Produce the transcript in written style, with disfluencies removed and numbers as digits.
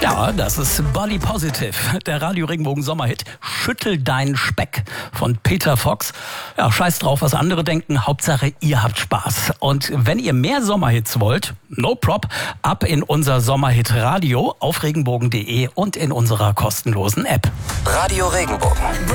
Ja, das ist Body Positive, der Radio Regenbogen Sommerhit Schüttel deinen Speck von Peter Fox. Ja, scheiß drauf, was andere denken, Hauptsache ihr habt Spaß. Und wenn ihr mehr Sommerhits wollt, no prop, ab in unser Sommerhit Radio auf regenbogen.de und in unserer kostenlosen App. Radio Regenbogen.